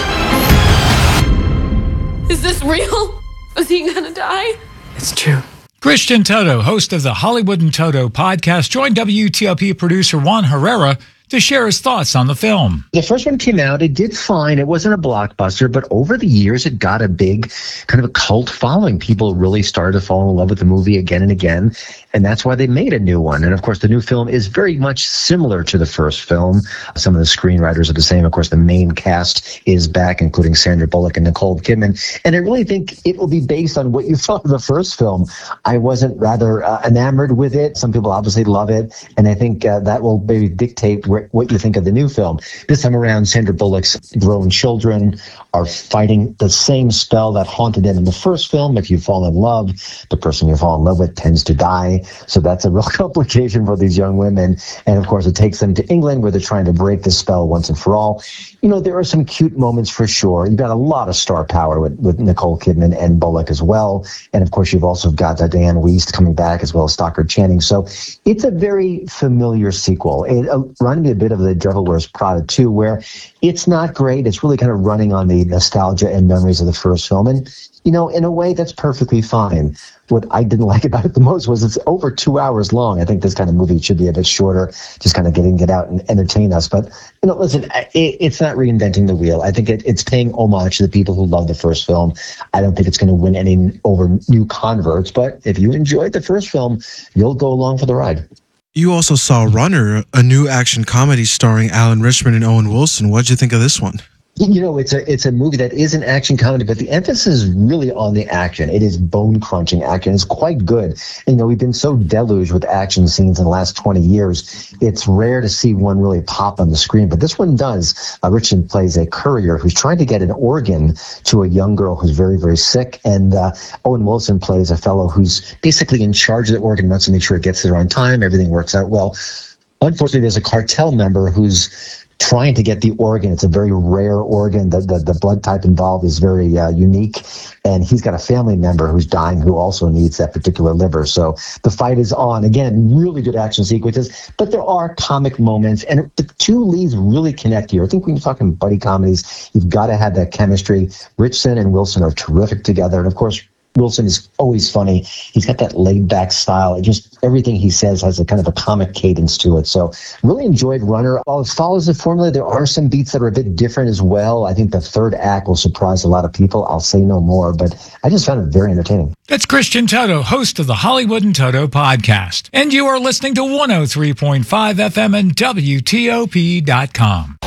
Is this real? Is he gonna die? It's true. Christian Toto, host of the Hollywood and Toto podcast, joined WTOP producer Juan Herrera to share his thoughts on the film. The first one came out, it did fine. It wasn't a blockbuster, but over the years, it got a big kind of a cult following. People really started to fall in love with the movie again and again, and that's why they made a new one. And of course, the new film is very much similar to the first film. Some of the screenwriters are the same. Of course, the main cast is back, including Sandra Bullock and Nicole Kidman. And I really think it will be based on what you thought of the first film. I wasn't rather enamored with it. Some people obviously love it, and I think that will maybe dictate what you think of the new film. This time around, Sandra Bullock's grown children are fighting the same spell that haunted them in the first film. If you fall in love, the person you fall in love with tends to die. So that's a real complication for these young women. And of course, it takes them to England where they're trying to break the spell once and for all. You know, there are some cute moments for sure. You've got a lot of star power with Nicole Kidman and Bullock as well. And of course, you've also got Diane Wiest coming back as well as Stockard Channing. So it's a very familiar sequel. It reminded me a bit of the Devil Wears Prada 2, where it's not great. It's really kind of running on the nostalgia and memories of the first film. And, you know, in a way, that's perfectly fine. What I didn't like about it the most was it's over 2 hours long. I think this kind of movie should be a bit shorter, just kind of get out and entertain us. But, you know, listen, it's not reinventing the wheel. I think it's paying homage to the people who love the first film. I don't think it's going to win any over new converts. But if you enjoyed the first film, you'll go along for the ride. You also saw Runner, a new action comedy starring Alan Richman and Owen Wilson. What did you think of this one? You know, it's a movie that is an action comedy, but the emphasis is really on the action. It is bone-crunching action. It's quite good. And, you know, we've been so deluged with action scenes in the last 20 years. It's rare to see one really pop on the screen, but this one does. Richard plays a courier who's trying to get an organ to a young girl who's very, very sick. And Owen Wilson plays a fellow who's basically in charge of the organ, wants to make sure it gets there on time, everything works out well. Unfortunately, there's a cartel member who's trying to get the organ. It's a very rare organ. The blood type involved is very unique. and he's got a family member who's dying who also needs that particular liver. So the fight is on. Again, really good action sequences, but there are comic moments, and the two leads really connect here. I think when you're talking buddy comedies, you've got to have that chemistry. Richardson and Wilson are terrific together, and of course, Wilson is always funny. He's got that laid-back style. Just everything he says has a kind of a comic cadence to it. So really enjoyed Runner. While it follows the formula, there are some beats that are a bit different as well. I think the third act will surprise a lot of people. I'll say no more, but I just found it very entertaining. That's Christian Toto, host of the Hollywood and Toto podcast. And you are listening to 103.5 FM and WTOP.com.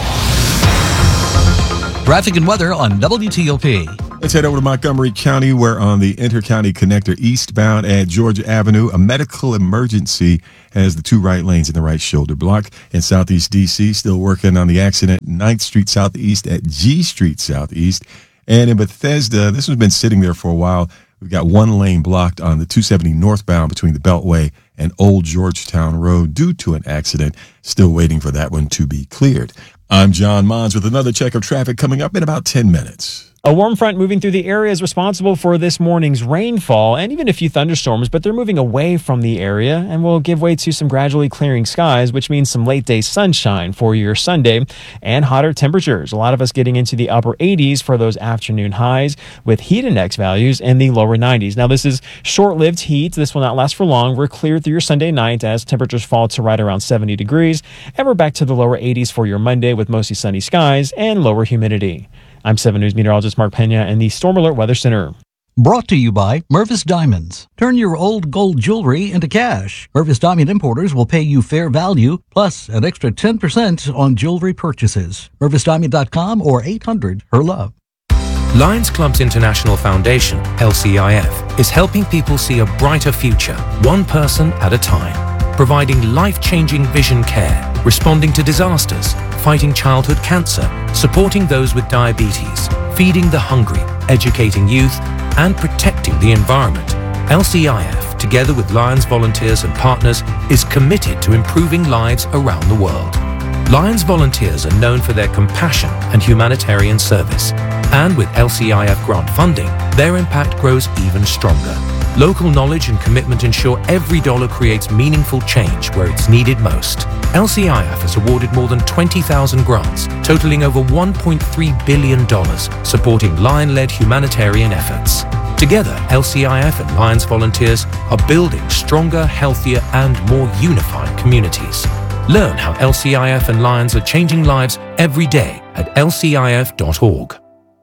Traffic and weather on WTOP. Let's head over to Montgomery County, where on the Intercounty Connector eastbound at Georgia Avenue, a medical emergency has the two right lanes in the right shoulder blocked. In Southeast D.C., still working on the accident, 9th Street Southeast at G Street Southeast. And in Bethesda, this has been sitting there for a while. We've got one lane blocked on the 270 northbound between the Beltway and Old Georgetown Road due to an accident. Still waiting for that one to be cleared. I'm John Mons with another check of traffic coming up in about 10 minutes. A warm front moving through the area is responsible for this morning's rainfall and even a few thunderstorms, but they're moving away from the area and will give way to some gradually clearing skies, which means some late day sunshine for your Sunday and hotter temperatures. A lot of us getting into the upper 80s for those afternoon highs with heat index values in the lower 90s. Now, this is short-lived heat. This will not last for long. We're clear through your Sunday night as temperatures fall to right around 70 degrees, and we're back to the lower 80s for your Monday with mostly sunny skies and lower humidity. I'm 7 News meteorologist Mark Pena in the Storm Alert Weather Center. Brought to you by Mervis Diamonds. Turn your old gold jewelry into cash. Mervis Diamond Importers will pay you fair value, plus an extra 10% on jewelry purchases. MervisDiamond.com or 800-HER-LOVE. Lions Clubs International Foundation, LCIF, is helping people see a brighter future, one person at a time. Providing life-changing vision care, responding to disasters, fighting childhood cancer, supporting those with diabetes, feeding the hungry, educating youth, and protecting the environment. LCIF, together with Lions volunteers and partners, is committed to improving lives around the world. Lions volunteers are known for their compassion and humanitarian service. And with LCIF grant funding, their impact grows even stronger. Local knowledge and commitment ensure every dollar creates meaningful change where it's needed most. LCIF has awarded more than 20,000 grants, totaling over $1.3 billion, supporting Lion-led humanitarian efforts. Together, LCIF and Lions volunteers are building stronger, healthier, and more unified communities. Learn how LCIF and Lions are changing lives every day at lcif.org.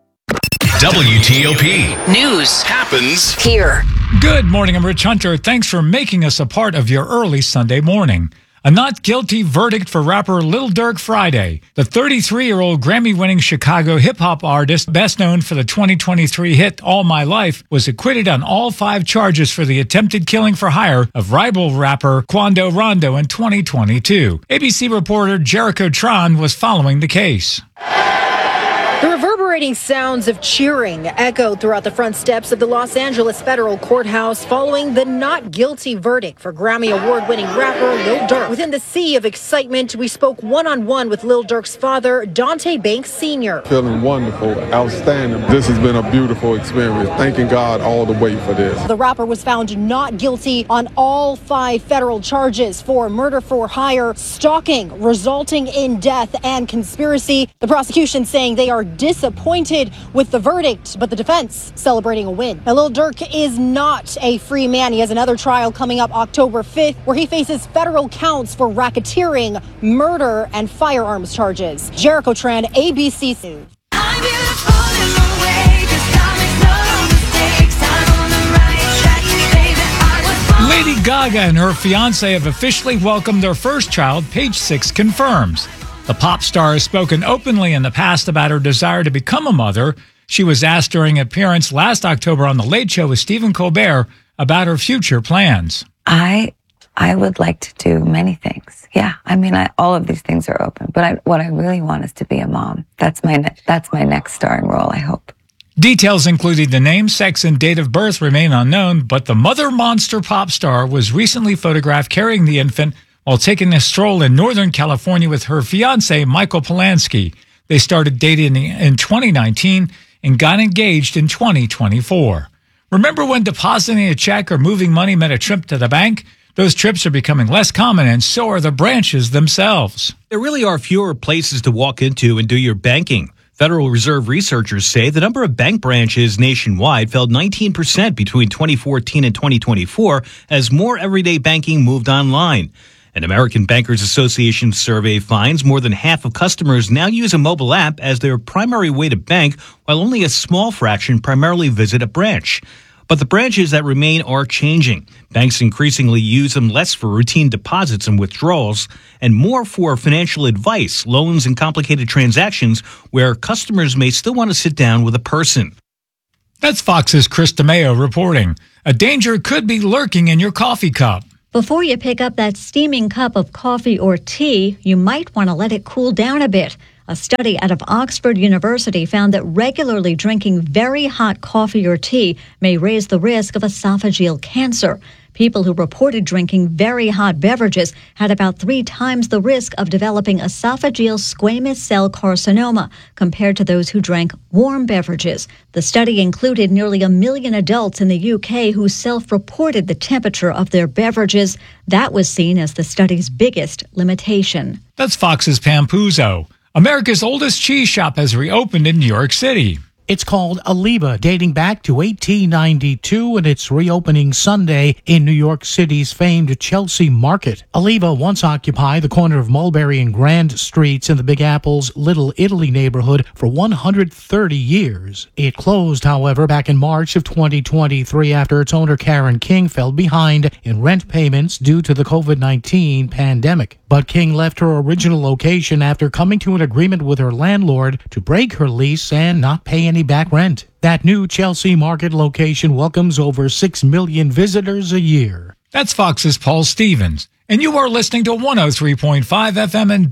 WTOP. News happens here. Good morning, I'm Rich Hunter. Thanks for making us a part of your early Sunday morning. A not guilty verdict for rapper Lil Durk Friday. The 33-year-old Grammy-winning Chicago hip-hop artist, best known for the 2023 hit All My Life, was acquitted on all 5 charges for the attempted killing for hire of rival rapper Quando Rondo in 2022. ABC reporter Jericho Tron was following the case. The reverberating sounds of cheering echoed throughout the front steps of the Los Angeles Federal Courthouse following the not guilty verdict for Grammy Award-winning rapper Lil Durk. Within the sea of excitement, we spoke one-on-one with Lil Durk's father, Dante Banks Sr. Feeling wonderful, outstanding. This has been a beautiful experience. Thanking God all the way for this. The rapper was found not guilty on all 5 federal charges for murder for hire, stalking, resulting in death, and conspiracy. The prosecution saying they are disappointed with the verdict, but the defense celebrating a win. Now, Lil Durk is not a free man. He has another trial coming up October 5th, where he faces federal counts for racketeering, murder, and firearms charges. Jericho Tran, ABC News. Lady Gaga and her fiancé have officially welcomed their first child, Page Six confirms. The pop star has spoken openly in the past about her desire to become a mother. She was asked during an appearance last October on The Late Show with Stephen Colbert about her future plans. I would like to do many things. Yeah, I mean, all of these things are open. But what I really want is to be a mom. That's my next starring role, I hope. Details including the name, sex, and date of birth remain unknown, but the mother monster pop star was recently photographed carrying the infant while taking a stroll in Northern California with her fiancé, Michael Polanski. They started dating in 2019. and got engaged in 2024. Remember when depositing a check or moving money meant a trip to the bank? Those trips are becoming less common, and so are the branches themselves. There really are fewer places to walk into and do your banking. Federal Reserve researchers say the number of bank branches nationwide fell 19% between 2014 and 2024 as more everyday banking moved online. An American Bankers Association survey finds more than half of customers now use a mobile app as their primary way to bank, while only a small fraction primarily visit a branch. But the branches that remain are changing. Banks increasingly use them less for routine deposits and withdrawals, and more for financial advice, loans, and complicated transactions where customers may still want to sit down with a person. That's Fox's Chris DeMeo reporting. A danger could be lurking in your coffee cup. Before you pick up that steaming cup of coffee or tea, you might want to let it cool down a bit. A study out of Oxford University found that regularly drinking very hot coffee or tea may raise the risk of esophageal cancer. People who reported drinking very hot beverages had about 3 times the risk of developing esophageal squamous cell carcinoma compared to those who drank warm beverages. The study included nearly 1 million adults in the UK who self-reported the temperature of their beverages. That was seen as the study's biggest limitation. That's Fox's Pam Puzo. America's oldest cheese shop has reopened in New York City. It's called Aliba, dating back to 1892, and it's reopening Sunday in New York City's famed Chelsea Market. Aliba once occupied the corner of Mulberry and Grand Streets in the Big Apple's Little Italy neighborhood for 130 years. It closed, however, back in March of 2023 after its owner Karen King fell behind in rent payments due to the COVID-19 pandemic. But King left her original location after coming to an agreement with her landlord to break her lease and not pay any back rent. That new Chelsea Market location welcomes over 6 million visitors a year. That's Fox's Paul Stevens, and you are listening to 103.5 FM and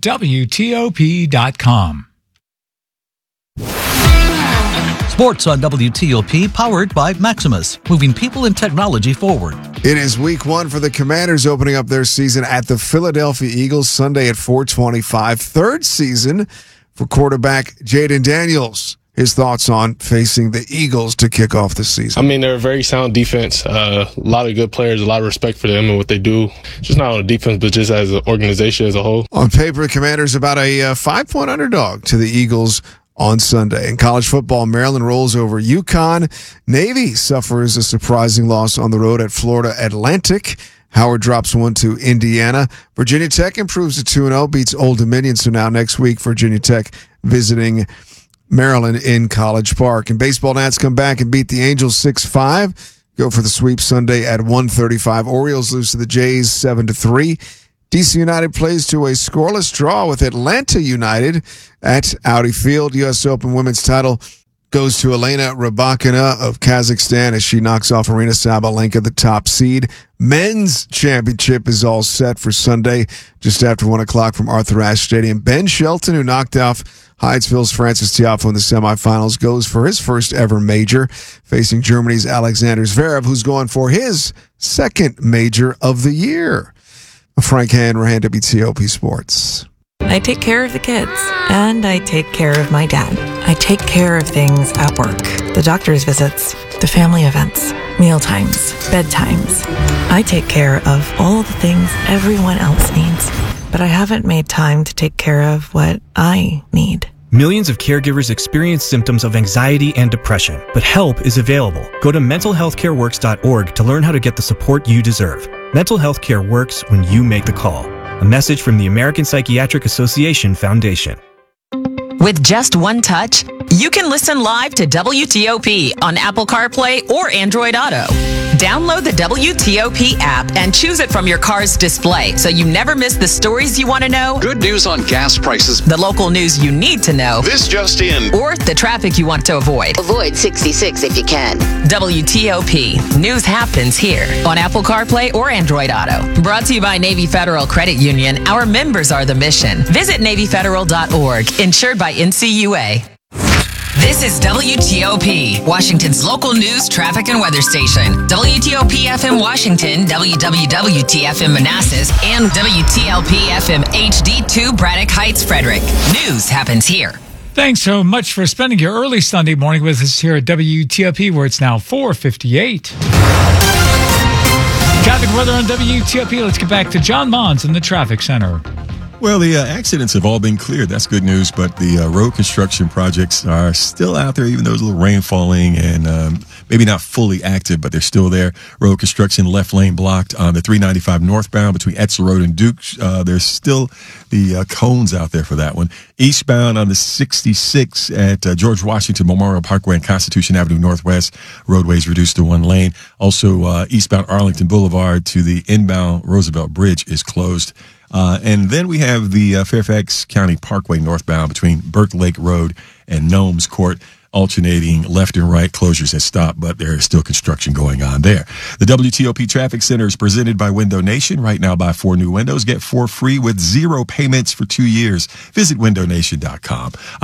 WTOP.com. Sports on WTOP, powered by Maximus, moving people and technology forward. It is week 1 for the Commanders, opening up their season at the Philadelphia Eagles Sunday at 4:25. Third season for quarterback Jaden Daniels. His thoughts on facing the Eagles to kick off the season. I mean, they're a very sound defense. A lot of good players, a lot of respect for them and what they do. Just not on defense, but just as an organization as a whole. On paper, the Commanders about a 5-point underdog to the Eagles on Sunday. In college football, Maryland rolls over UConn. Navy suffers a surprising loss on the road at Florida Atlantic. Howard drops 1 to Indiana. Virginia Tech improves to 2-0, beats Old Dominion. So now next week, Virginia Tech visiting Maryland in College Park. And baseball, Nats come back and beat the Angels 6-5. Go for the sweep Sunday at 1:35. Orioles lose to the Jays 7-3. DC United plays to a scoreless draw with Atlanta United at Audi Field. U.S. Open women's title goes to Elena Rybakina of Kazakhstan as she knocks off Arina Sabalenka, the top seed. Men's championship is all set for Sunday just after 1 o'clock from Arthur Ashe Stadium. Ben Shelton, who knocked off Hydesville's Francis Tiafoe in the semifinals, goes for his first ever major, facing Germany's Alexander Zverev, who's going for his second major of the year. Frank Hanrahan, WTOP Sports. I take care of the kids, and I take care of my dad. I take care of things at work. The doctor's visits, the family events, meal times, bedtimes. I take care of all the things everyone else needs, but I haven't made time to take care of what I need. Millions of caregivers experience symptoms of anxiety and depression, but help is available. Go to mentalhealthcareworks.org to learn how to get the support you deserve. Mental health care works when you make the call. A message from the American Psychiatric Association Foundation. With just one touch, you can listen live to WTOP on Apple CarPlay or Android Auto. Download the WTOP app and choose it from your car's display so you never miss the stories you want to know. Good news on gas prices. The local news you need to know. This just in. Or the traffic you want to avoid. Avoid 66 if you can. WTOP. News happens here on Apple CarPlay or Android Auto. Brought to you by Navy Federal Credit Union. Our members are the mission. Visit NavyFederal.org. Insured by NCUA. This is WTOP, Washington's local news, traffic, and weather station. WTOP FM Washington, WWWT FM Manassas, and WTLP FM HD2 Braddock Heights, Frederick. News happens here. Thanks so much for spending your early Sunday morning with us here at WTOP, where it's now 4:58. Traffic weather on WTOP. Let's get back to John Mons in the traffic center. Well, the accidents have all been cleared. That's good news, but the road construction projects are still out there, even though there's a little rain falling and maybe not fully active, but they're still there. Road construction, left lane blocked on the 395 northbound between Etzel Road and Dukes. There's still the cones out there for that one. Eastbound on the 66 at George Washington Memorial Parkway and Constitution Avenue Northwest, roadways reduced to one lane. Also, eastbound Arlington Boulevard to the inbound Roosevelt Bridge is closed. And then we have the Fairfax County Parkway northbound between Burke Lake Road and Gnomes Court, alternating left and right. Closures have stopped, but there is still construction going on there. The WTOP Traffic Center is presented by Window Nation. Right now, buy 4 new windows, get 4 free with 0 payments for 2 years. Visit windownation.com.